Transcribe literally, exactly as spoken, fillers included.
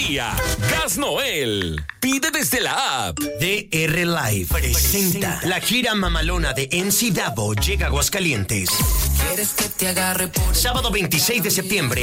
día. Gas Noel. Pide desde la app. D R Live presenta la gira mamalona de M C Davo llega a Aguascalientes. ¿Quieres que te agarre por... Sábado veintiséis de septiembre